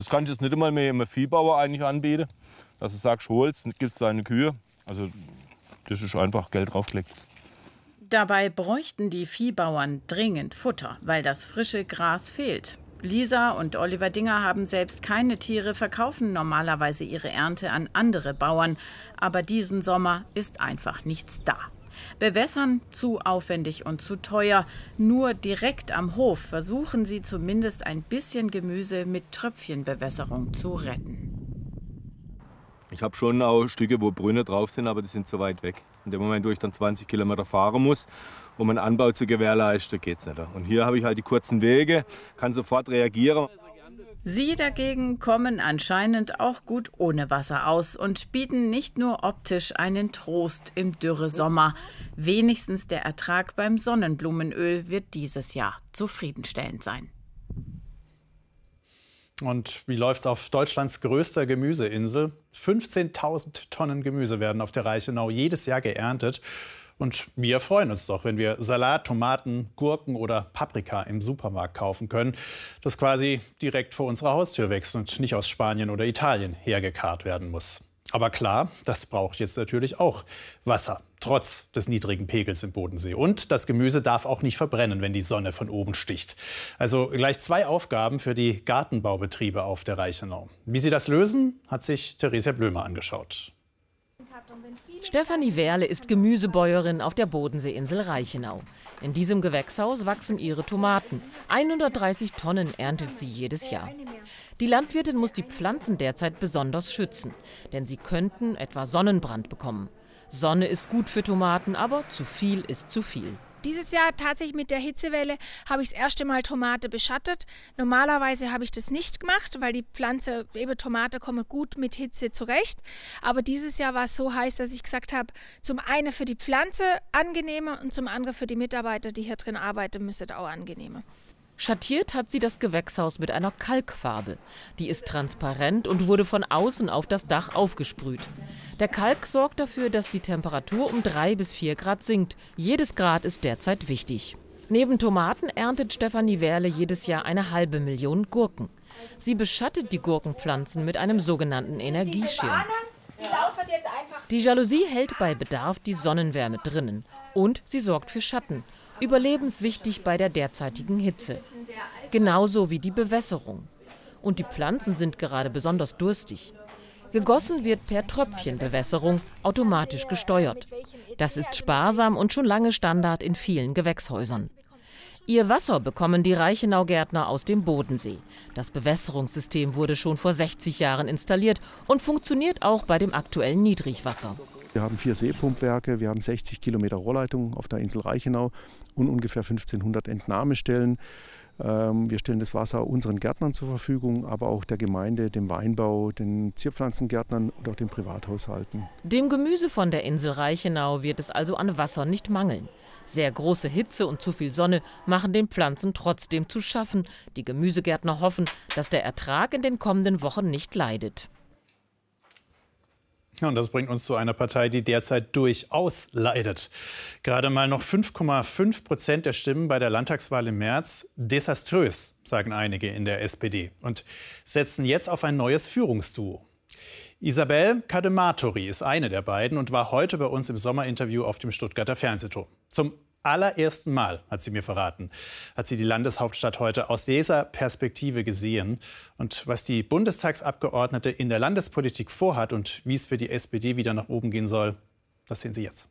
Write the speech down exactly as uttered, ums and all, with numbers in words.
Das kann ich jetzt nicht einmal mehr einem Viehbauer eigentlich anbieten, dass du sagst, holst, gibst deine Kühe. Also das ist einfach Geld draufgelegt. Dabei bräuchten die Viehbauern dringend Futter, weil das frische Gras fehlt. Lisa und Oliver Dinger haben selbst keine Tiere, verkaufen normalerweise ihre Ernte an andere Bauern. Aber diesen Sommer ist einfach nichts da. Bewässern zu aufwendig und zu teuer. Nur direkt am Hof versuchen sie zumindest ein bisschen Gemüse mit Tröpfchenbewässerung zu retten. Ich habe schon auch Stücke, wo Brünne drauf sind, aber die sind zu weit weg. In dem Moment, wo ich dann zwanzig Kilometer fahren muss, um einen Anbau zu gewährleisten, geht es nicht. Und hier habe ich halt die kurzen Wege, kann sofort reagieren. Sie dagegen kommen anscheinend auch gut ohne Wasser aus und bieten nicht nur optisch einen Trost im Dürresommer. Wenigstens der Ertrag beim Sonnenblumenöl wird dieses Jahr zufriedenstellend sein. Und wie läuft es auf Deutschlands größter Gemüseinsel? fünfzehntausend Tonnen Gemüse werden auf der Reichenau jedes Jahr geerntet. Und wir freuen uns doch, wenn wir Salat, Tomaten, Gurken oder Paprika im Supermarkt kaufen können, das quasi direkt vor unserer Haustür wächst und nicht aus Spanien oder Italien hergekarrt werden muss. Aber klar, das braucht jetzt natürlich auch Wasser, trotz des niedrigen Pegels im Bodensee. Und das Gemüse darf auch nicht verbrennen, wenn die Sonne von oben sticht. Also gleich zwei Aufgaben für die Gartenbaubetriebe auf der Reichenau. Wie sie das lösen, hat sich Theresia Blömer angeschaut. Stefanie Werle ist Gemüsebäuerin auf der Bodenseeinsel Reichenau. In diesem Gewächshaus wachsen ihre Tomaten. hundertdreißig Tonnen erntet sie jedes Jahr. Die Landwirtin muss die Pflanzen derzeit besonders schützen, denn sie könnten etwa Sonnenbrand bekommen. Sonne ist gut für Tomaten, aber zu viel ist zu viel. Dieses Jahr tatsächlich mit der Hitzewelle habe ich das erste Mal Tomate beschattet. Normalerweise habe ich das nicht gemacht, weil die Pflanze, eben Tomate, kommen gut mit Hitze zurecht. Aber dieses Jahr war es so heiß, dass ich gesagt habe, zum einen für die Pflanze angenehmer und zum anderen für die Mitarbeiter, die hier drin arbeiten, müsste es auch angenehmer. Schattiert hat sie das Gewächshaus mit einer Kalkfarbe. Die ist transparent und wurde von außen auf das Dach aufgesprüht. Der Kalk sorgt dafür, dass die Temperatur um drei bis vier Grad sinkt. Jedes Grad ist derzeit wichtig. Neben Tomaten erntet Stefanie Werle jedes Jahr eine halbe Million Gurken. Sie beschattet die Gurkenpflanzen mit einem sogenannten Energieschirm. Die Jalousie hält bei Bedarf die Sonnenwärme drinnen. Und sie sorgt für Schatten. Überlebenswichtig bei der derzeitigen Hitze. Genauso wie die Bewässerung. Und die Pflanzen sind gerade besonders durstig. Gegossen wird per Tröpfchenbewässerung, automatisch gesteuert. Das ist sparsam und schon lange Standard in vielen Gewächshäusern. Ihr Wasser bekommen die Reichenau-Gärtner aus dem Bodensee. Das Bewässerungssystem wurde schon vor sechzig Jahren installiert und funktioniert auch bei dem aktuellen Niedrigwasser. Wir haben vier Seepumpwerke, wir haben sechzig Kilometer Rohrleitung auf der Insel Reichenau und ungefähr fünfzehnhundert Entnahmestellen. Wir stellen das Wasser unseren Gärtnern zur Verfügung, aber auch der Gemeinde, dem Weinbau, den Zierpflanzengärtnern und auch den Privathaushalten. Dem Gemüse von der Insel Reichenau wird es also an Wasser nicht mangeln. Sehr große Hitze und zu viel Sonne machen den Pflanzen trotzdem zu schaffen. Die Gemüsegärtner hoffen, dass der Ertrag in den kommenden Wochen nicht leidet. Ja, und das bringt uns zu einer Partei, die derzeit durchaus leidet. Gerade mal noch fünf Komma fünf Prozent der Stimmen bei der Landtagswahl im März. Desaströs, sagen einige in der S P D. Und setzen jetzt auf ein neues Führungsduo. Isabel Cadematori ist eine der beiden und war heute bei uns im Sommerinterview auf dem Stuttgarter Fernsehturm. Zum allerersten Mal, hat sie mir verraten, hat sie die Landeshauptstadt heute aus dieser Perspektive gesehen. Und was die Bundestagsabgeordnete in der Landespolitik vorhat und wie es für die S P D wieder nach oben gehen soll, das sehen Sie jetzt.